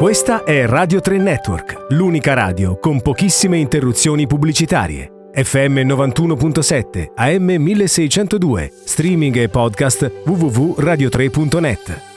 Questa è Radio 3 Network, l'unica radio con pochissime interruzioni pubblicitarie. FM 91.7, AM 1602, streaming e podcast www.radio3.net.